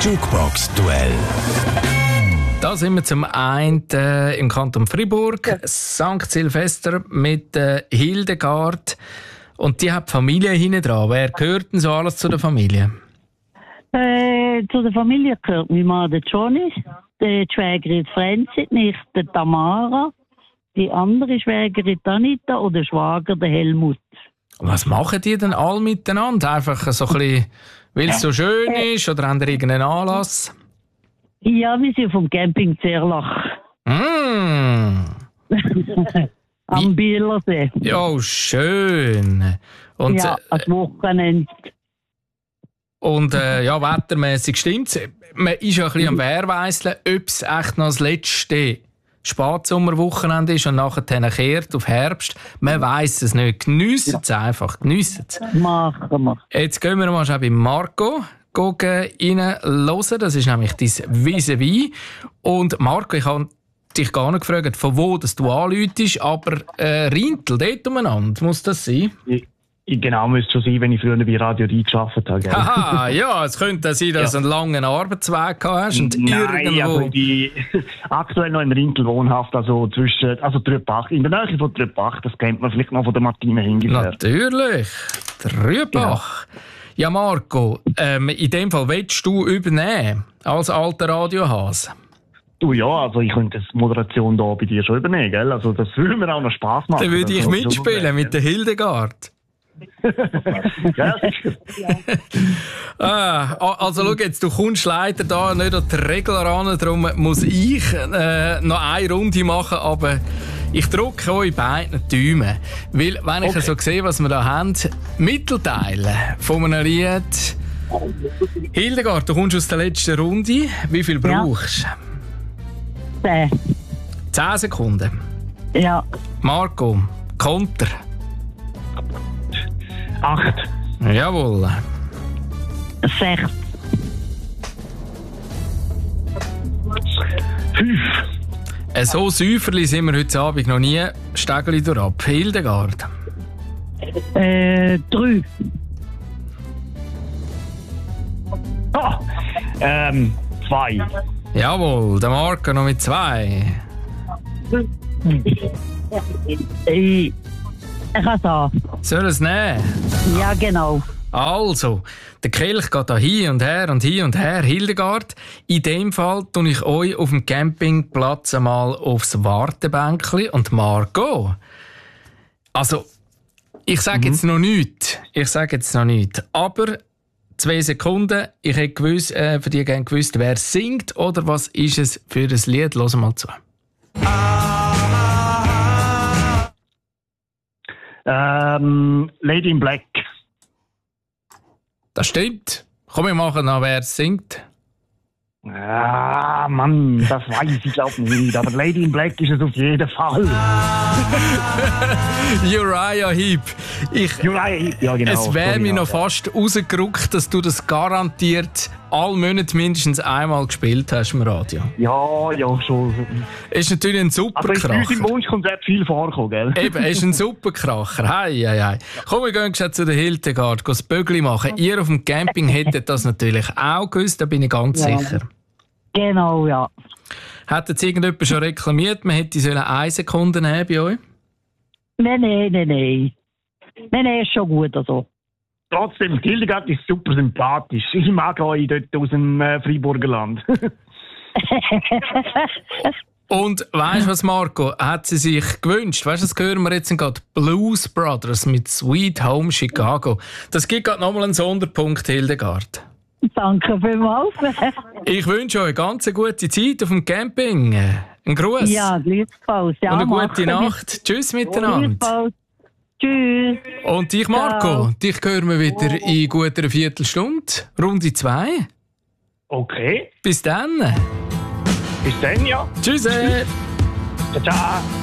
Jukebox-Duell. Da sind wir zum einen im Kanton Freiburg, St. Silvester mit Hildegard. Und die hat die Familie hinten dran. Wer gehört denn so alles zu der Familie? Zu der Familie gehört mein Mann, der Johnny, die Schwägerin Franzi, die Nichte Tamara, die andere Schwägerin Anita und der Schwager, der Helmut. Was machen die denn alle miteinander? Einfach so ein bisschen, weil es so schön ist, oder haben die irgendeinen Anlass? Ja, wir sind vom Camping Zerlach. Am Bielersee. Ja, schön. Und, ja, als Wochenende. Und ja, wettermässig stimmt's. Man ist ja ein bisschen am Wehrweisseln, ob es echt noch das letzte Spatsommerwochenende ist und nachher kehrt auf Herbst. Man weiss es nicht. Geniessen es einfach. Geniessen es. Machen wir. Jetzt gehen wir mal bei Marco reinhören. Das ist nämlich dein Vis-à-vis. Und Marco, ich habe dich gar nicht gefragt, von wo dass du anläutest, aber Rintel, dort umeinander, muss das sein? Genau, müsste schon sein, wenn ich früher bei Radio Rhein gearbeitet habe. Gell? Haha, ja, es könnte sein, dass du einen langen Arbeitsweg hast und irgendwo... Also aktuell noch in Rintel wohnhaft, also Trüppach, in der Nähe von Trüppach, das kennt man vielleicht noch von der Martina hingefährt. Natürlich, Trüppach. Ja, Marco, in dem Fall willst du übernehmen, als alter Radiohase? Du, ja, also ich könnte die Moderation da bei dir schon übernehmen, gell? Also das würde mir auch noch Spass machen. Dann würde ich mitspielen mit der Hildegard. Ja, sicher. Also schau jetzt, du kommst leider da nicht an die Regel ran, darum muss ich noch eine Runde machen, aber ich drücke euch beiden die Daumen. Weil, wenn ich so sehe, was wir da haben, Mittelteile von einem Lied. Hildegard, du kommst aus der letzten Runde. Wie viel brauchst du? 10 Sekunden. Ja. Marco, Konter. 8. Jawohl. 6. 5. So säuferli sind wir heute Abend noch nie. Stegeli durch ab. Hildegard. 3. 2. Jawohl, der Marco noch mit 2. Ich kann es an. Soll es nehmen? Ja, genau. Also, der Kelch geht da hin und her und hin und her. Hildegard, in dem Fall tue ich euch auf dem Campingplatz einmal aufs Wartebänkli. Und Marco, also, ich sage jetzt noch nichts. Aber 2 Sekunden, ich hätte für dich gerne gewusst, wer singt oder was ist es für ein Lied. Hören wir mal zu. Lady in Black. Das stimmt. Komm, wir machen noch, wer es singt. Ah, Mann, das weiß ich glaube nicht. Aber Lady in Black ist es auf jeden Fall. Uriah Heep. Uriah Heep, ja genau. Es wäre mir noch fast rausgerückt, dass du das garantiert alle Monate mindestens einmal gespielt hast im Radio. Ja, schon. Ist natürlich ein super Kracher. Aber in unserem Wunschkonzert viel vorkommen, gell? Eben, ist ein super Kracher. Hei. Komm, wir gehen zu der Hildegard, das Bögli machen. Ihr auf dem Camping hättet das natürlich auch gewusst, da bin ich ganz sicher. Genau, ja. Hat jetzt irgendjemand schon reklamiert, man hätte 1 Sekunde nehmen bei euch? Nein. Nein, ist schon gut also. Trotzdem, Hildegard ist super sympathisch. Ich mag euch dort aus dem Freiburger Land. Und weißt du was, Marco? Hat sie sich gewünscht? Weißt du, das hören wir jetzt gerade. Blues Brothers mit Sweet Home Chicago. Das gibt gerade nochmal einen Sonderpunkt, Hildegard. Danke vielmals. Ich wünsche euch eine ganz gute Zeit auf dem Camping. Ein Gruß. Ja, gleichfalls. Ja, und eine gute Nacht. Tschüss miteinander. Tschüss. Und dich, Marco, dich hören wir wieder in guter Viertelstunde. Runde 2. Okay. Bis dann. Bis dann, ja. Tschüss. Ciao.